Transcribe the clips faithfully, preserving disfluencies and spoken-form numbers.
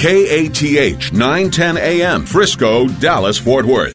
K A T H nine ten A M, Frisco, Dallas, Fort Worth.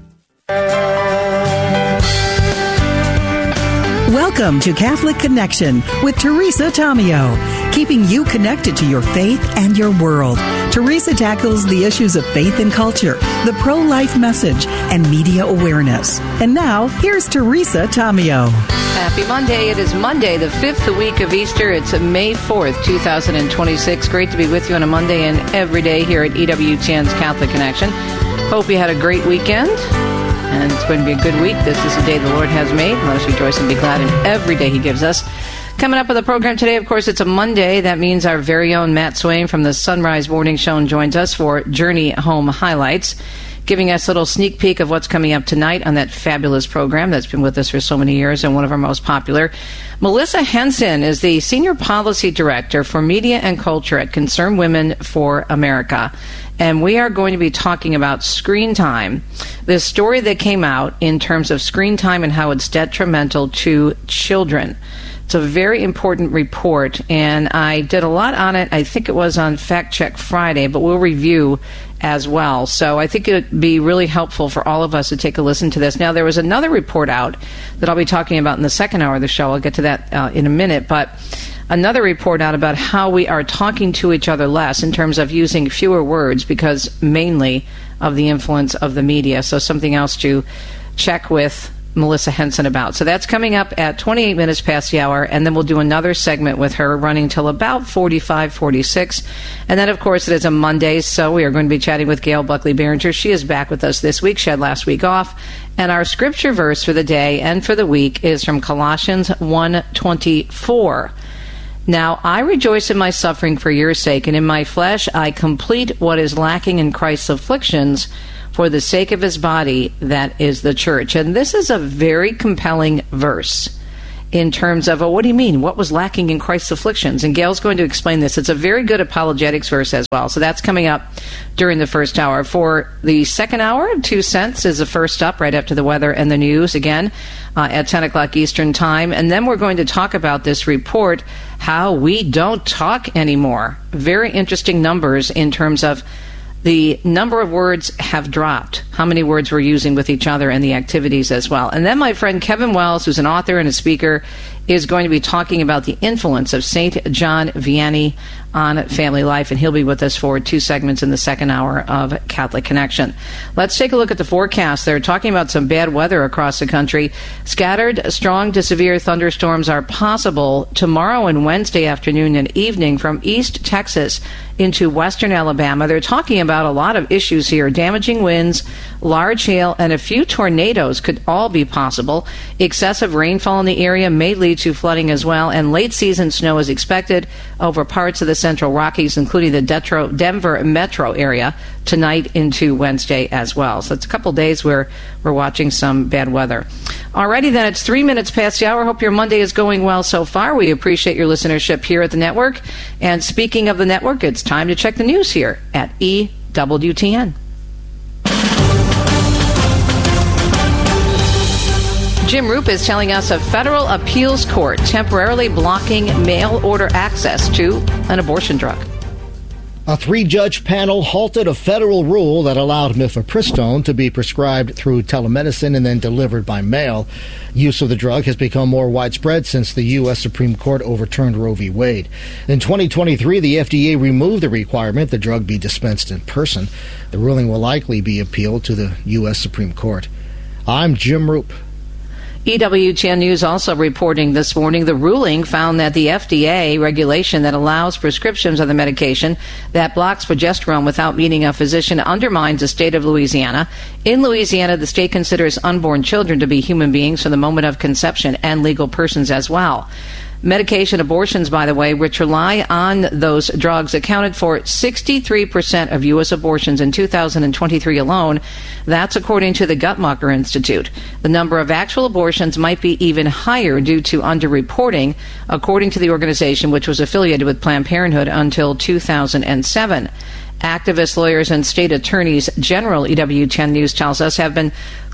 Welcome to Catholic Connection with Teresa Tomeo, keeping you connected to your faith and your world. Teresa tackles the issues of faith and culture, the pro-life message, and media awareness. And now, here's Teresa Tomeo. Happy Monday. It is Monday, the fifth week of Easter. It's May fourth, two thousand twenty-six. Great to be with you on a Monday and every day here at E W T N's Catholic Connection. Hope you had a great weekend. And it's going to be a good week. This is the day the Lord has made. Let us rejoice and be glad in every day He gives us. Coming up on the program today, of course, it's a Monday. That means our very own Matt Swain from the Sunrise Morning Show joins us for Journey Home Highlights, giving us a little sneak peek of what's coming up tonight on that fabulous program that's been with us for so many years and one of our most popular. Melissa Henson is the Senior Policy Director for Media and Culture at Concerned Women for America. And we are going to be talking about screen time. This story that came out in terms of screen time and how it's detrimental to children. It's a very important report, and I did a lot on it. I think it was on Fact Check Friday, but we'll review as well. So I think it would be really helpful for all of us to take a listen to this. Now, there was another report out that I'll be talking about in the second hour of the show. I'll get to that uh, in a minute, but another report out about how we are talking to each other less in terms of using fewer words because mainly of the influence of the media. So something else to check with Melissa Henson about. So that's coming up at twenty-eight minutes past the hour, and then we'll do another segment with her running till about forty-five, forty-six. And then, of course, it is a Monday, so we are going to be chatting with Gail Buckley-Behringer. She is back with us this week. She had last week off. And our scripture verse for the day and for the week is from Colossians one twenty-four. Now, I rejoice in my suffering for your sake, and in my flesh I complete what is lacking in Christ's afflictions for the sake of his body, that is the church. And this is a very compelling verse in terms of, oh, what do you mean? What was lacking in Christ's afflictions? And Gail's going to explain this. It's a very good apologetics verse as well. So that's coming up during the first hour. For the second hour, Two Cents is the first up right after the weather and the news, again, uh, at ten o'clock Eastern Time. And then we're going to talk about this report, how we don't talk anymore. Very interesting numbers in terms of the number of words have dropped, how many words we're using with each other, and the activities as well. And then my friend Kevin Wells, who's an author and a speaker, is going to be talking about the influence of Saint John Vianney on family life, and he'll be with us for two segments in the second hour of Catholic Connection. Let's take a look at the forecast. They're talking about some bad weather across the country. Scattered, strong to severe thunderstorms are possible tomorrow and Wednesday afternoon and evening from East Texas into western Alabama. They're talking about a lot of issues here. Damaging winds, large hail, and a few tornadoes could all be possible. Excessive rainfall in the area may lead to flooding as well, and late season snow is expected over parts of the Central Rockies, including the Detro, Denver metro area, tonight into Wednesday as well. So it's a couple days where we're watching some bad weather. Alrighty then, it's three minutes past the hour. Hope your Monday is going well so far. We appreciate your listenership here at the network. And speaking of the network, it's time to check the news here at E W T N. Jim Roop is telling us a federal appeals court temporarily blocking mail order access to an abortion drug. A three-judge panel halted a federal rule that allowed mifepristone to be prescribed through telemedicine and then delivered by mail. Use of the drug has become more widespread since the U S Supreme Court overturned Roe v. Wade. In twenty twenty-three, the F D A removed the requirement the drug be dispensed in person. The ruling will likely be appealed to the U S Supreme Court. I'm Jim Roop. E W T N News also reporting this morning the ruling found that the F D A regulation that allows prescriptions of the medication that blocks progesterone without meeting a physician undermines the state of Louisiana. In Louisiana, the state considers unborn children to be human beings from the moment of conception and legal persons as well. Medication abortions, by the way, which rely on those drugs, accounted for sixty-three percent of U S abortions in two thousand twenty-three alone. That's according to the Guttmacher Institute. The number of actual abortions might be even higher due to underreporting, according to the organization, which was affiliated with Planned Parenthood until two thousand seven. Activists, lawyers, and state attorneys general, E W T N News tells us, have been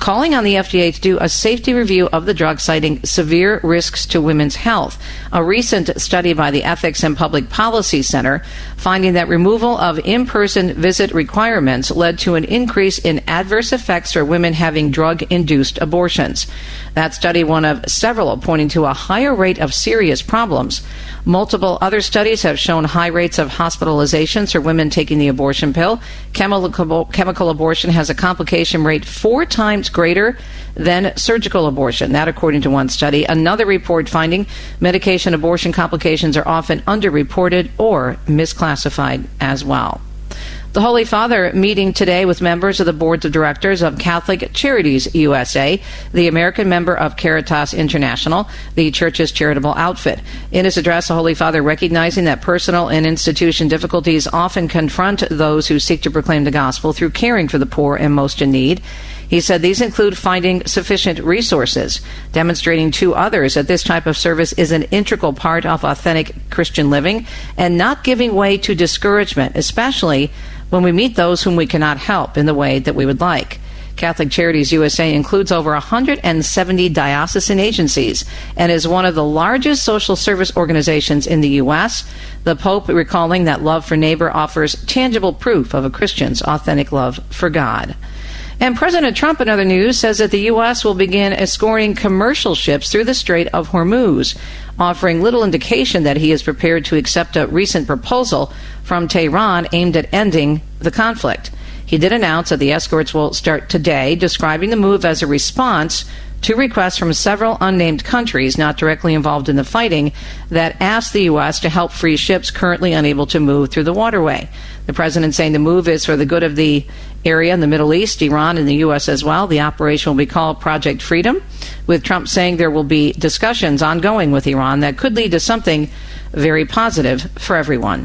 calling on the F D A to do a safety review of the drug, citing severe risks to women's health. A recent study by the Ethics and Public Policy Center finding that removal of in-person visit requirements led to an increase in adverse effects for women having drug-induced abortions. That study, one of several, pointing to a higher rate of serious problems. Multiple other studies have shown high rates of hospitalizations for women taking the abortion pill. Chemical, chemical abortion has a complication rate four times greater than surgical abortion. That according to one study. Another report finding medication abortion complications are often underreported or misclassified as well. The Holy Father meeting today with members of the boards of directors of Catholic Charities U S A, the American member of Caritas International, the church's charitable outfit. In his address, the Holy Father recognizing that personal and institution difficulties often confront those who seek to proclaim the gospel through caring for the poor and most in need. He said these include finding sufficient resources, demonstrating to others that this type of service is an integral part of authentic Christian living, and not giving way to discouragement, especially when we meet those whom we cannot help in the way that we would like. Catholic Charities U S A includes over one hundred seventy diocesan agencies and is one of the largest social service organizations in the U S. The Pope recalling that love for neighbor offers tangible proof of a Christian's authentic love for God. And President Trump, in other news, says that the U S will begin escorting commercial ships through the Strait of Hormuz, offering little indication that he is prepared to accept a recent proposal from Tehran aimed at ending the conflict. He did announce that the escorts will start today, describing the move as a response to requests from several unnamed countries not directly involved in the fighting that asked the U S to help free ships currently unable to move through the waterway. The president saying the move is for the good of the area in the Middle East, Iran, and the U S as well. The operation will be called Project Freedom, with Trump saying there will be discussions ongoing with Iran that could lead to something very positive for everyone.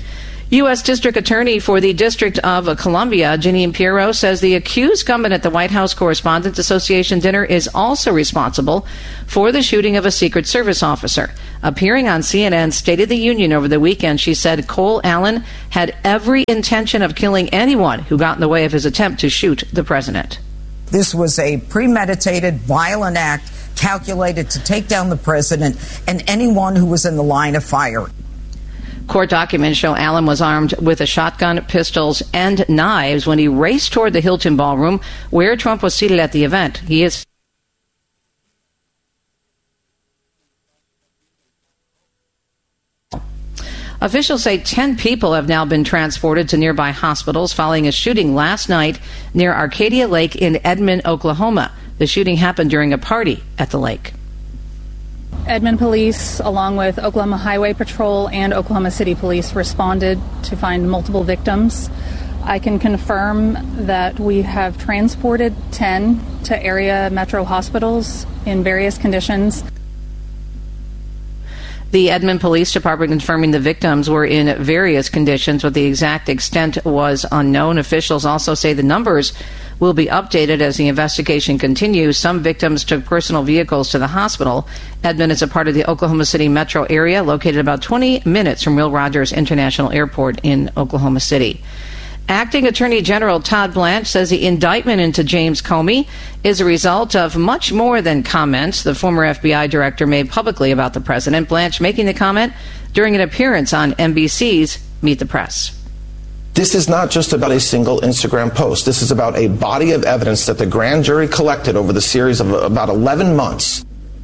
U S. District Attorney for the District of Columbia, Jeanine Pirro, says the accused gunman at the White House Correspondents Association dinner is also responsible for the shooting of a Secret Service officer. Appearing on C N N's State of the Union over the weekend, she said Cole Allen had every intention of killing anyone who got in the way of his attempt to shoot the president. This was a premeditated, violent act calculated to take down the president and anyone who was in the line of fire. Court documents show Allen was armed with a shotgun, pistols, and knives when he raced toward the Hilton Ballroom, where Trump was seated at the event. He is Officials say ten people have now been transported to nearby hospitals following a shooting last night near Arcadia Lake in Edmond, Oklahoma. The shooting happened during a party at the lake. Edmond Police, along with Oklahoma Highway Patrol and Oklahoma City Police, responded to find multiple victims. I can confirm that we have transported ten to area metro hospitals in various conditions. The Edmond Police Department confirming the victims were in various conditions, but the exact extent was unknown. Officials also say the numbers will be updated as the investigation continues. Some victims took personal vehicles to the hospital. Edmond is a part of the Oklahoma City metro area, located about twenty minutes from Will Rogers International Airport in Oklahoma City. Acting Attorney General Todd Blanche says the indictment into James Comey is a result of much more than comments the former F B I director made publicly about the president. Blanche making the comment during an appearance on N B C's Meet the Press. This is not just about a single Instagram post. This is about a body of evidence that the grand jury collected over the series of about eleven months.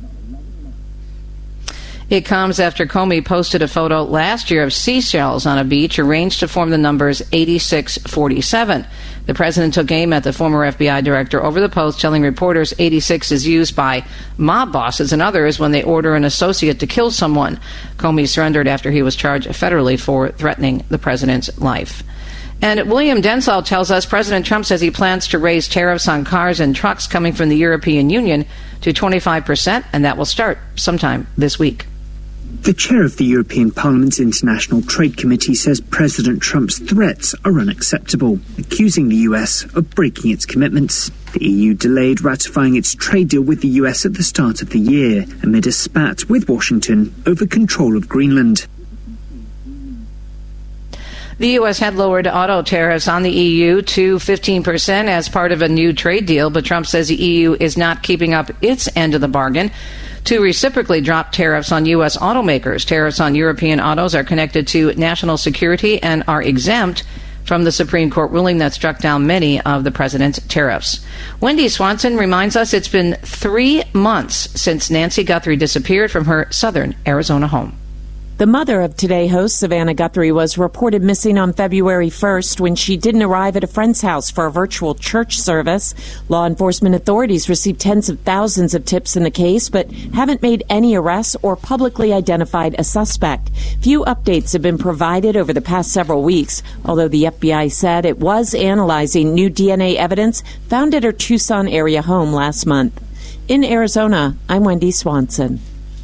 It comes after Comey posted a photo last year of seashells on a beach arranged to form the numbers eighty-six forty-seven. The president took aim at the former F B I director over the post, telling reporters eighty-six is used by mob bosses and others when they order an associate to kill someone. Comey surrendered after he was charged federally for threatening the president's life. And William Densall tells us President Trump says he plans to raise tariffs on cars and trucks coming from the European Union to twenty-five percent, and that will start sometime this week. The chair of the European Parliament's International Trade Committee says President Trump's threats are unacceptable, accusing the U S of breaking its commitments. The E U delayed ratifying its trade deal with the U S at the start of the year, amid a spat with Washington over control of Greenland. The U S had lowered auto tariffs on the E U to fifteen percent as part of a new trade deal, but Trump says the E U is not keeping up its end of the bargain to reciprocally drop tariffs on U S automakers. Tariffs on European autos are connected to national security and are exempt from the Supreme Court ruling that struck down many of the president's tariffs. Wendy Swanson reminds us it's been three months since Nancy Guthrie disappeared from her southern Arizona home. The mother of Today host Savannah Guthrie was reported missing on February first when she didn't arrive at a friend's house for a virtual church service. Law enforcement authorities received tens of thousands of tips in the case, but haven't made any arrests or publicly identified a suspect. Few updates have been provided over the past several weeks, although the F B I said it was analyzing new D N A evidence found at her Tucson area home last month. In Arizona, I'm Wendy Swanson.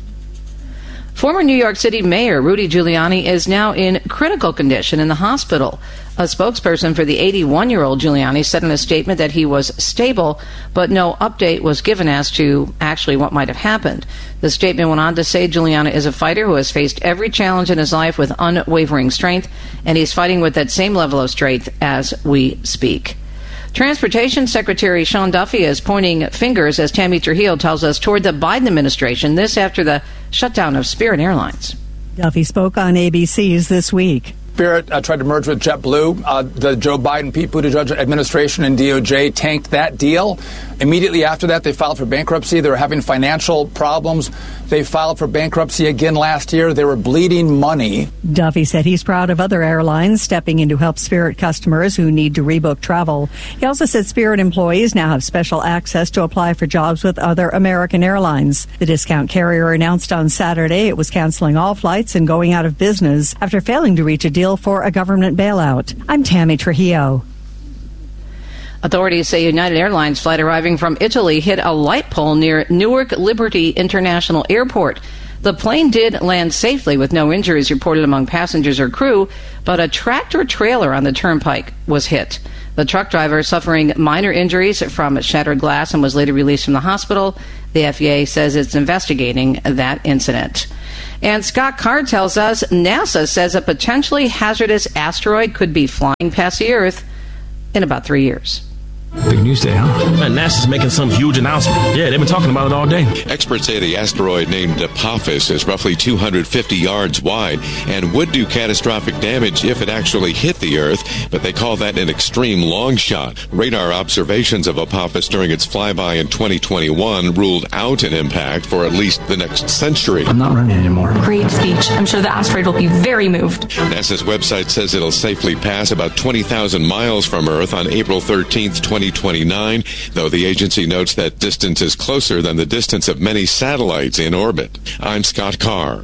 Former New York City Mayor Rudy Giuliani is now in critical condition in the hospital. A spokesperson for the eighty-one-year-old Giuliani said in a statement that he was stable, but no update was given as to actually what might have happened. The statement went on to say Giuliani is a fighter who has faced every challenge in his life with unwavering strength, and he's fighting with that same level of strength as we speak. Transportation Secretary Sean Duffy is pointing fingers, as Tammy Trujillo tells us, toward the Biden administration, this after the shutdown of Spirit Airlines. Duffy spoke on A B C's This Week. Spirit uh, tried to merge with JetBlue. Uh, the Joe Biden, Pete Buttigieg administration and D O J tanked that deal. Immediately after that, they filed for bankruptcy. They were having financial problems. They filed for bankruptcy again last year. They were bleeding money. Duffy said he's proud of other airlines stepping in to help Spirit customers who need to rebook travel. He also said Spirit employees now have special access to apply for jobs with other American airlines. The discount carrier announced on Saturday it was canceling all flights and going out of business after failing to reach a deal for a government bailout. I'm Tammy Trujillo. Authorities say United Airlines flight arriving from Italy hit a light pole near Newark Liberty International Airport. The plane did land safely with no injuries reported among passengers or crew, but a tractor trailer on the turnpike was hit. The truck driver suffering minor injuries from shattered glass and was later released from the hospital. The F A A says it's investigating that incident. And Scott Carr tells us NASA says a potentially hazardous asteroid could be flying past the Earth in about three years. Big news day, huh? Man, NASA's making some huge announcement. Yeah, they've been talking about it all day. Experts say the asteroid named Apophis is roughly two hundred fifty yards wide and would do catastrophic damage if it actually hit the Earth, but they call that an extreme long shot. Radar observations of Apophis during its flyby in twenty twenty-one ruled out an impact for at least the next century. I'm not running anymore. Great speech. I'm sure the asteroid will be very moved. NASA's website says it'll safely pass about twenty thousand miles from Earth on April thirteenth, twenty twenty-nine, though the agency notes that distance is closer than the distance of many satellites in orbit. I'm Scott Carr.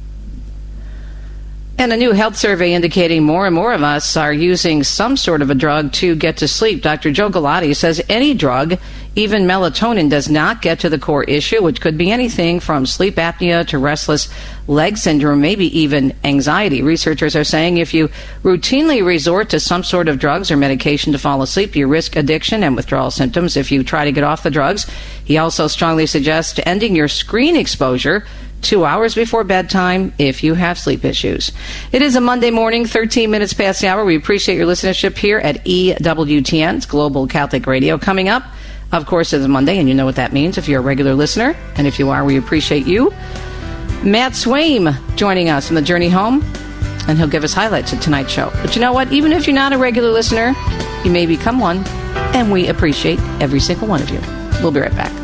And a new health survey indicating more and more of us are using some sort of a drug to get to sleep. Doctor Joe Galati says any drug, even melatonin, does not get to the core issue, which could be anything from sleep apnea to restless leg syndrome, maybe even anxiety. Researchers are saying if you routinely resort to some sort of drugs or medication to fall asleep, you risk addiction and withdrawal symptoms if you try to get off the drugs. He also strongly suggests ending your screen exposure two hours before bedtime if you have sleep issues. It is a Monday morning, thirteen minutes past the hour. We appreciate your listenership here at E W T N's Global Catholic Radio. Coming up, of course, it's Monday, and you know what that means if you're a regular listener. And if you are, we appreciate you. Matt Swaim joining us on the journey home, and he'll give us highlights of tonight's show. But you know what? Even if you're not a regular listener, you may become one, and we appreciate every single one of you. We'll be right back.